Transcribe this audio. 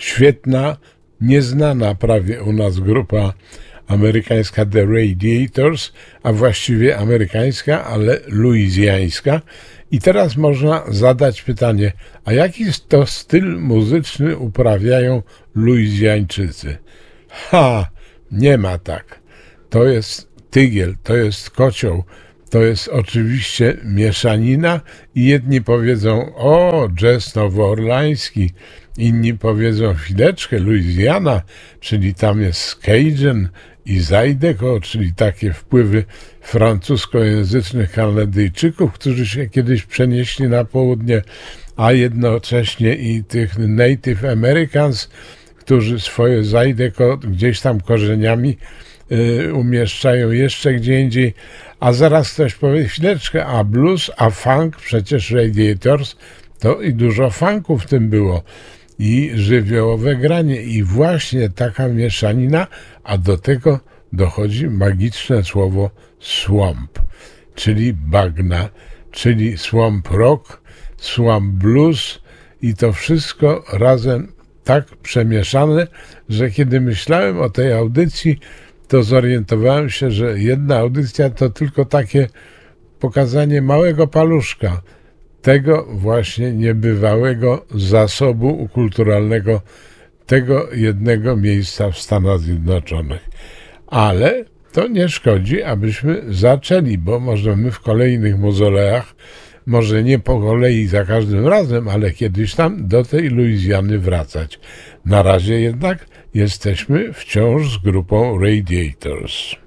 świetna, nieznana prawie u nas grupa amerykańska The Radiators, a właściwie amerykańska, ale luizjańska. I teraz można zadać pytanie, a jaki to styl muzyczny uprawiają Luizjańczycy? Nie ma tak. To jest tygiel, to jest kocioł, to jest oczywiście mieszanina i jedni powiedzą, o, jazz nowoorlański, inni powiedzą chwileczkę, Luizjana, czyli tam jest Cajun i Zydeco, czyli takie wpływy francuskojęzycznych Kanadyjczyków, którzy się kiedyś przenieśli na południe, a jednocześnie i tych Native Americans, którzy swoje Zydeco gdzieś tam korzeniami umieszczają jeszcze gdzie indziej, a zaraz ktoś powie, chwileczkę, a blues, a funk, przecież Radiators, to i dużo funku w tym było i żywiołowe granie i właśnie taka mieszanina, a do tego dochodzi magiczne słowo swamp, czyli bagna, czyli swamp rock, swamp blues i to wszystko razem tak przemieszane, że kiedy myślałem o tej audycji, to zorientowałem się, że jedna audycja to tylko takie pokazanie małego paluszka tego właśnie niebywałego zasobu kulturalnego tego jednego miejsca w Stanach Zjednoczonych. Ale to nie szkodzi, abyśmy zaczęli, bo możemy w kolejnych mauzoleach, może nie po kolei za każdym razem, ale kiedyś tam do tej Luizjany wracać. Na razie jednak jesteśmy wciąż z grupą Radiators.